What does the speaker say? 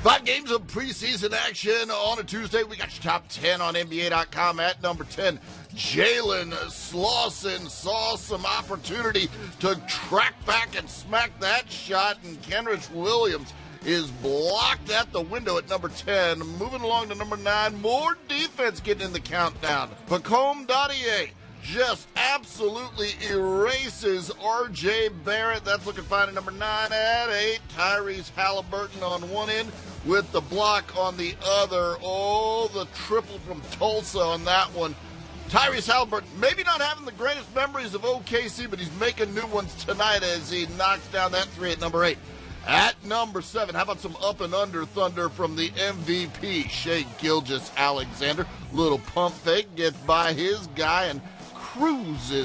5 games of preseason action on a Tuesday. We got your top 10 on NBA.com. At number 10, Jalen Slawson saw some opportunity to track back and smack that shot, and Kenrich Williams is blocked at the window at number 10. Moving along to number 9, more defense getting in the countdown. Pacome Dadier just absolutely erases R.J. Barrett. That's looking fine at number 9. At 8, Tyrese Halliburton on one end with the block on the other. Oh, the triple from Tulsa on that one. Tyrese Halliburton, maybe not having the greatest memories of OKC, but he's making new ones tonight as he knocks down that 3 at number 8. At number 7, how about some up and under thunder from the MVP, Shai Gilgeous-Alexander. Little pump fake, gets by his guy and cruises